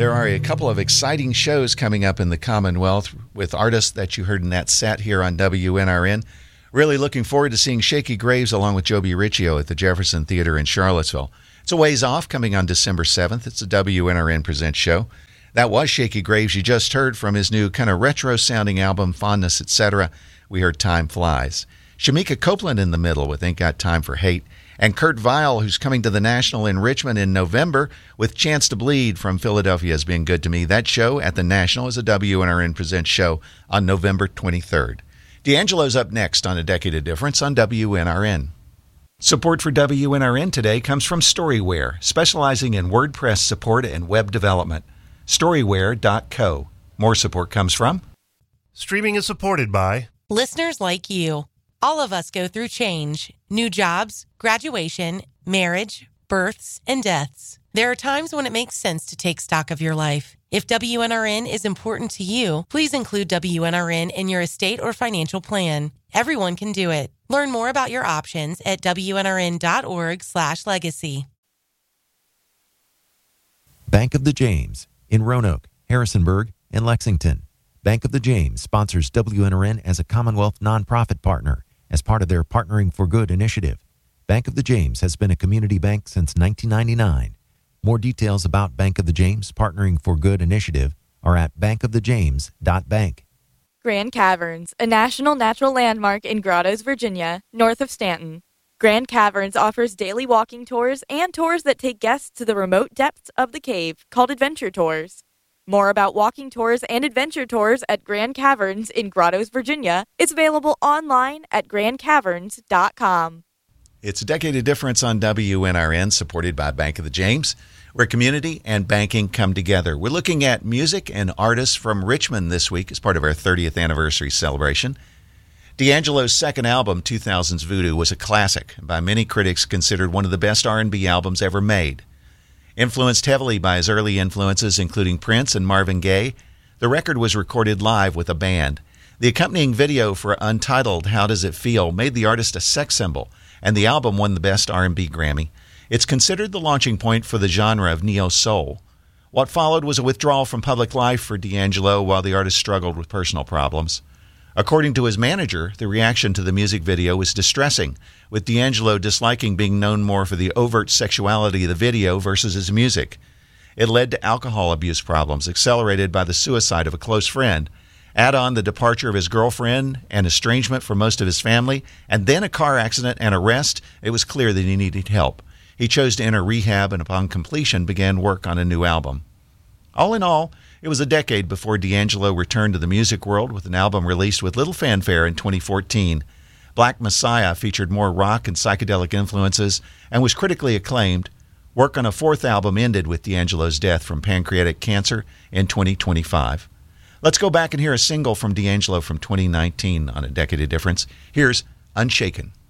There are a couple of exciting shows coming up in the Commonwealth with artists that you heard in that set here on WNRN. Really looking forward to seeing Shakey Graves along with Joby Riccio at the Jefferson Theater in Charlottesville. It's a ways off, coming on December 7th. It's a WNRN Presents show. That was Shakey Graves. You just heard from his new kind of retro-sounding album, Fondness, Etc. We heard Time Flies. Shamika Copeland in the middle with Ain't Got Time for Hate. And Kurt Vile, who's coming to the National in Richmond in November with Chance to Bleed from Philadelphia Has Been Good to Me. That show at the National is a WNRN Presents show on November 23rd. D'Angelo's up next on A Decade of Difference on WNRN. Support for WNRN today comes from Storyware, specializing in WordPress support and web development. Storyware.co. More support comes from Streaming is supported by listeners like you. All of us go through change, new jobs, graduation, marriage, births, and deaths. There are times when it makes sense to take stock of your life. If WNRN is important to you, please include WNRN in your estate or financial plan. Everyone can do it. Learn more about your options at WNRN.org/legacy. Bank of the James in Roanoke, Harrisonburg, and Lexington. Bank of the James sponsors WNRN as a Commonwealth nonprofit partner as part of their Partnering for Good initiative. Bank of the James has been a community bank since 1999. More details about Bank of the James Partnering for Good initiative are at bankofthejames.bank. Grand Caverns, a national natural landmark in Grottoes, Virginia, north of Stanton. Grand Caverns offers daily walking tours and tours that take guests to the remote depths of the cave, called adventure tours. More about walking tours and adventure tours at Grand Caverns in Grottoes, Virginia is available online at grandcaverns.com. It's A Decade of Difference on WNRN, supported by Bank of the James, where community and banking come together. We're looking at music and artists from Richmond this week as part of our 30th anniversary celebration. D'Angelo's second album, 2000's Voodoo, was a classic, and by many critics considered one of the best R&B albums ever made. Influenced heavily by his early influences, including Prince and Marvin Gaye, the record was recorded live with a band. The accompanying video for Untitled, How Does It Feel, made the artist a sex symbol, and the album won the Best R&B Grammy. It's considered the launching point for the genre of neo-soul. What followed was a withdrawal from public life for D'Angelo while the artist struggled with personal problems. According to his manager, the reaction to the music video was distressing, with D'Angelo disliking being known more for the overt sexuality of the video versus his music. It led to alcohol abuse problems, accelerated by the suicide of a close friend. Add on the departure of his girlfriend and estrangement from most of his family, and then a car accident and arrest. It was clear that he needed help. He chose to enter rehab and upon completion began work on a new album. All in all, it was a decade before D'Angelo returned to the music world with an album released with little fanfare in 2014. Black Messiah featured more rock and psychedelic influences and was critically acclaimed. Work on a fourth album ended with D'Angelo's death from pancreatic cancer in 2025. Let's go back and hear a single from D'Angelo from 2019 on A Decade of Difference. Here's Unshaken.